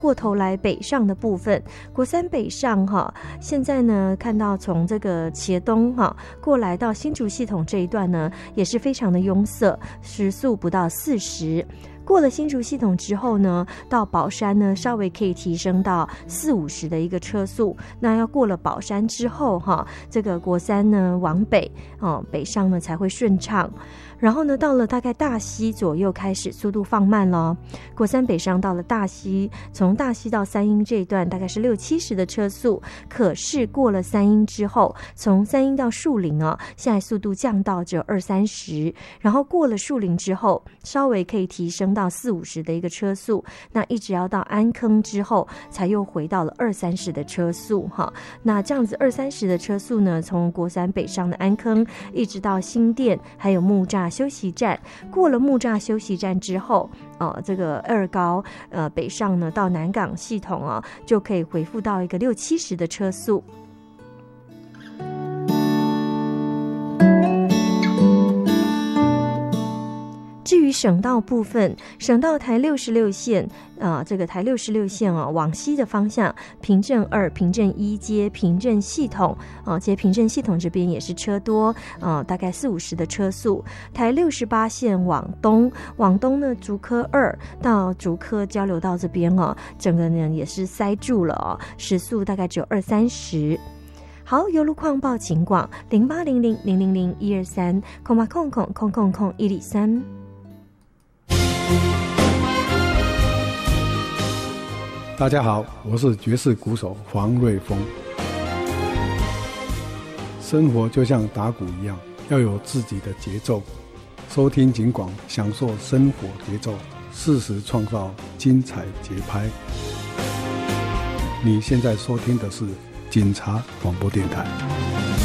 过头来北上的部分，国三北上现在呢看到从这个茄东过来到新竹系统这一段呢，也是非常的拥塞，时速不到40。过了新竹系统之后呢，到宝山呢稍微可以提升到40-50的一个车速。那要过了宝山之后这个国三呢往北北上呢才会顺畅。然后呢，到了大概大溪左右开始速度放慢了。国三北上到了大溪，从大溪到三鶯这一段大概是60-70的车速。可是过了三鶯之后，从三鶯到树林现在速度降到只有20-30。然后过了树林之后，稍微可以提升到40-50的一个车速。那一直要到安坑之后，才又回到了20-30的车速那这样子20-30的车速呢，从国三北上的安坑一直到新店，还有木栅休息站，过了木栅休息站之后这个二高北上呢到南港系统就可以恢复到一个60-70的车速。至于省道部分，省道台66线这个台66线往西的方向，平镇2、平镇1接平镇系统接平镇系统这边也是车多大概40-50的车速。台68线往东呢，竹科2到竹科交流道这边整个呢也是塞住了时速大概只有20-30。好，邮路况报警广0800000123，0800000123。 大家好，我是爵士鼓手黄瑞峰。生活就像打鼓一样，要有自己的节奏。收听警广，享受生活节奏，适时创造精彩节拍。你现在收听的是警察广播电台。